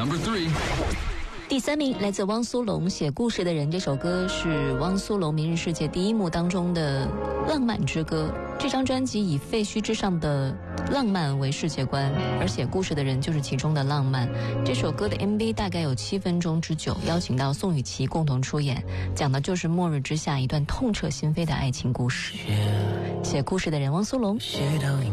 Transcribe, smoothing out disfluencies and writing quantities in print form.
Number 3. 第3名来自汪苏泷，《写故事的人》这首歌是汪苏泷《明日世界》第1幕当中的浪漫之歌。这张专辑以废墟之上的浪漫为世界观，而写故事的人就是其中的浪漫。这首歌的 MV 大概有7分钟之久，邀请到宋雨琦共同出演，讲的就是末日之下一段痛彻心扉的爱情故事。写故事的人汪苏泷。